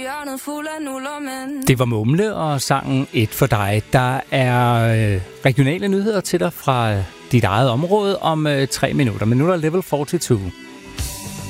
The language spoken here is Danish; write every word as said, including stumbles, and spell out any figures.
Det var Mumle og sangen Et for dig. Der er øh, regionale nyheder til dig fra dit eget område om øh, tre minutter. Men nu er der level fireogfyrre.